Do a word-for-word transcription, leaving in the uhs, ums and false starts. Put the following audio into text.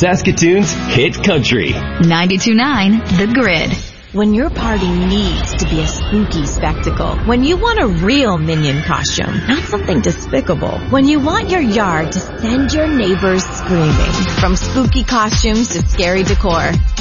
Saskatoon's hit country. ninety-two point nine The Grid. When your party needs to be a spooky spectacle. When you want a real Minion costume, not something despicable. When you want your yard to send your neighbors screaming. From spooky costumes to scary decor,